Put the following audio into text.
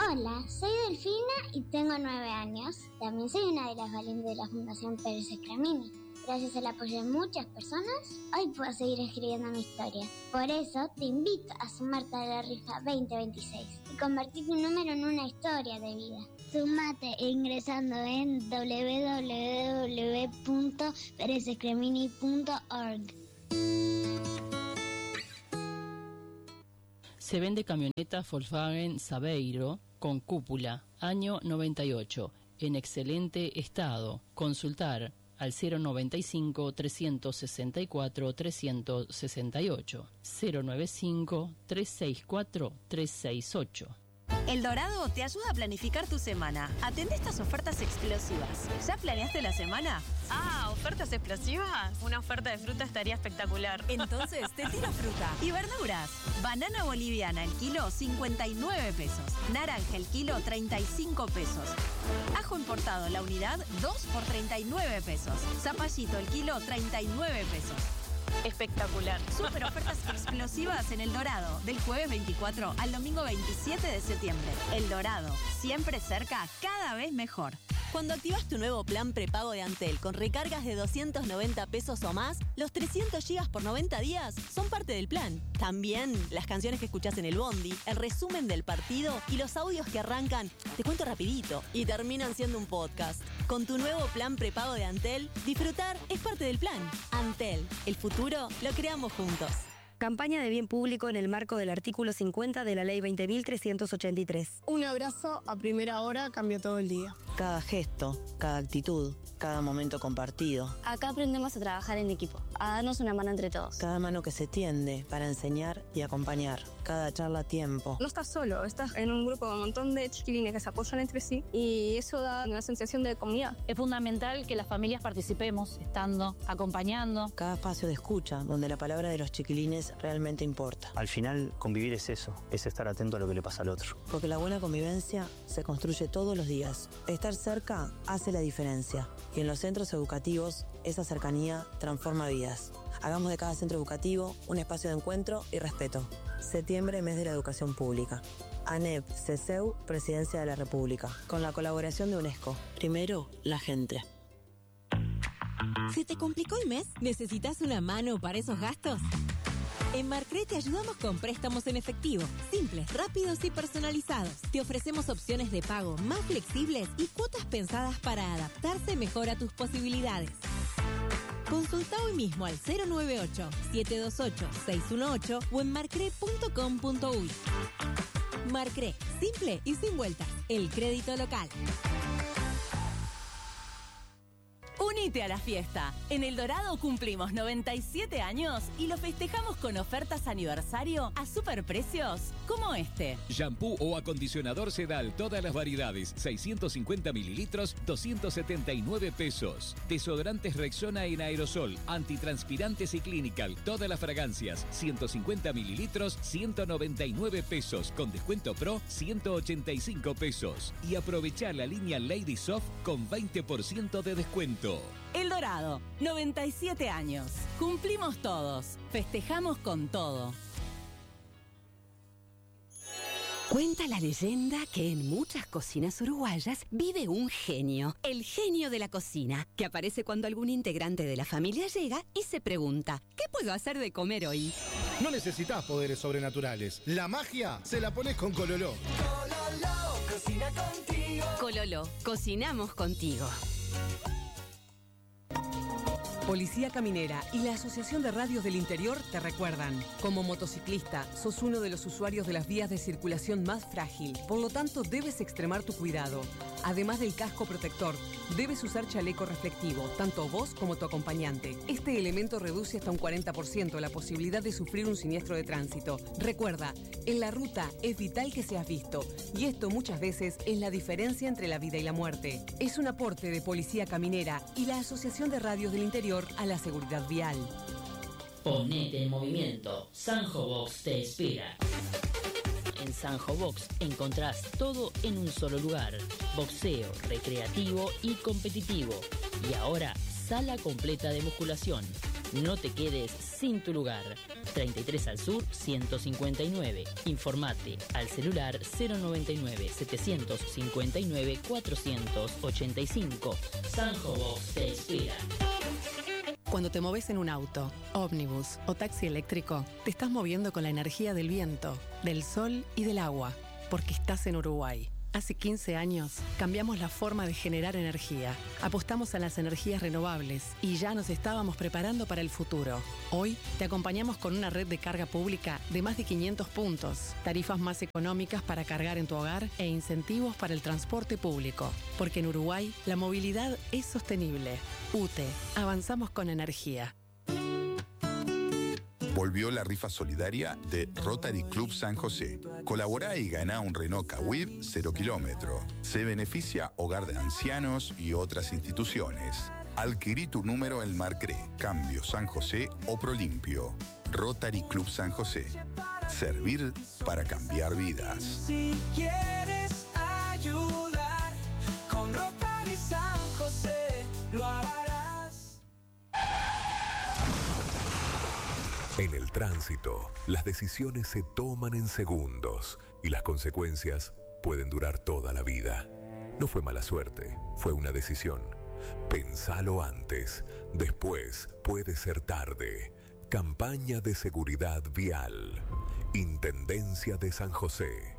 Hola, soy Delfina y tengo 9 años. También soy una de las valientes de la Fundación Pérez Escramini. Gracias al apoyo de muchas personas, hoy puedo seguir escribiendo mi historia. Por eso te invito a sumarte a la rifa 2026 y convertir tu número en una historia de vida. Sumate ingresando en www.perezescramini.org. Se vende camioneta Volkswagen Saveiro con cúpula, año 98, en excelente estado. Consultar al 095-364-368, 095-364-368. El Dorado te ayuda a planificar tu semana. Atende estas ofertas explosivas. ¿Ya planeaste la semana? Ah, ¿ofertas explosivas? Una oferta de fruta estaría espectacular. Entonces te tiro fruta y verduras. Banana boliviana el kilo, 59 pesos. Naranja el kilo, 35 pesos. Ajo importado la unidad, 2 por 39 pesos. Zapallito el kilo, 39 pesos. Espectacular. Super ofertas explosivas en El Dorado, del jueves 24 al domingo 27 de septiembre. El Dorado, siempre cerca, cada vez mejor. Cuando activas tu nuevo plan prepago de Antel con recargas de 290 pesos o más, los 300 gigas por 90 días son parte del plan. También las canciones que escuchás en el bondi, el resumen del partido y los audios que arrancan, te cuento rapidito, y terminan siendo un podcast. Con tu nuevo plan prepago de Antel, disfrutar es parte del plan. Antel, el futuro lo creamos juntos. Campaña de bien público en el marco del artículo 50 de la Ley 20.383. Un abrazo a primera hora cambia todo el día. Cada gesto, cada actitud, cada momento compartido. Acá aprendemos a trabajar en equipo, a darnos una mano entre todos. Cada mano que se tiende para enseñar y acompañar. Cada charla a tiempo. No estás solo, estás en un grupo con un montón de chiquilines que se apoyan entre sí y eso da una sensación de comunidad. Es fundamental que las familias participemos, estando, acompañando. Cada espacio de escucha, donde la palabra de los chiquilines realmente importa. Al final, convivir es eso, es estar atento a lo que le pasa al otro. Porque la buena convivencia se construye todos los días. Estar cerca hace la diferencia. Y en los centros educativos, esa cercanía transforma vidas. Hagamos de cada centro educativo un espacio de encuentro y respeto. Septiembre, mes de la educación pública. ANEP, CESEU, Presidencia de la República. Con la colaboración de UNESCO. Primero, la gente. ¿Se te complicó el mes? ¿Necesitas una mano para esos gastos? En Marcre te ayudamos con préstamos en efectivo, simples, rápidos y personalizados. Te ofrecemos opciones de pago más flexibles y cuotas pensadas para adaptarse mejor a tus posibilidades. Consulta hoy mismo al 098-728-618 o en marcre.com.uy. Marcre, simple y sin vueltas. El crédito local. Unite a la fiesta. En El Dorado cumplimos 97 años y lo festejamos con ofertas aniversario a superprecios como este. Shampoo o acondicionador Sedal, todas las variedades, 650 mililitros, 279 pesos. Desodorantes Rexona en aerosol, antitranspirantes y Clinical, todas las fragancias, 150 mililitros, 199 pesos. Con descuento Pro, 185 pesos. Y aprovechá la línea Lady Soft con 20% de descuento. El Dorado, 97 años. Cumplimos todos. Festejamos con todo. Cuenta la leyenda que en muchas cocinas uruguayas vive un genio, el genio de la cocina, que aparece cuando algún integrante de la familia llega y se pregunta, ¿qué puedo hacer de comer hoy? No necesitas poderes sobrenaturales. La magia se la pones con Cololó. Cololó, cocina contigo. Cololó, cocinamos contigo. Policía Caminera y la Asociación de Radios del Interior te recuerdan. Como motociclista, sos uno de los usuarios de las vías de circulación más frágil. Por lo tanto, debes extremar tu cuidado. Además del casco protector, debes usar chaleco reflectivo, tanto vos como tu acompañante. Este elemento reduce hasta un 40% la posibilidad de sufrir un siniestro de tránsito. Recuerda, en la ruta es vital que seas visto. Y esto muchas veces es la diferencia entre la vida y la muerte. Es un aporte de Policía Caminera y la Asociación de Radios del Interior a la seguridad vial. Ponete en movimiento. Sanjo Box te espera. En Sanjo Box encontrás todo en un solo lugar. Boxeo, recreativo y competitivo. Y ahora, sala completa de musculación. No te quedes sin tu lugar. 33 al sur, 159. Informate al celular 099-759-485. Sanjo Box te espera. Cuando te moves en un auto, ómnibus o taxi eléctrico, te estás moviendo con la energía del viento, del sol y del agua, porque estás en Uruguay. Hace 15 años cambiamos la forma de generar energía. Apostamos a las energías renovables y ya nos estábamos preparando para el futuro. Hoy te acompañamos con una red de carga pública de más de 500 puntos, tarifas más económicas para cargar en tu hogar e incentivos para el transporte público. Porque en Uruguay la movilidad es sostenible. UTE, avanzamos con energía. Volvió la rifa solidaria de Rotary Club San José. Colaborá y ganá un Renault Kwid 0 kilómetro. Se beneficia Hogar de Ancianos y otras instituciones. Adquirí tu número en Marcré, Cambio San José o Prolimpio. Rotary Club San José. Servir para cambiar vidas. Si quieres ayudar con Rotary San José, lo harás. En el tránsito, las decisiones se toman en segundos y las consecuencias pueden durar toda la vida. No fue mala suerte, fue una decisión. Pensalo antes, después puede ser tarde. Campaña de seguridad vial. Intendencia de San José.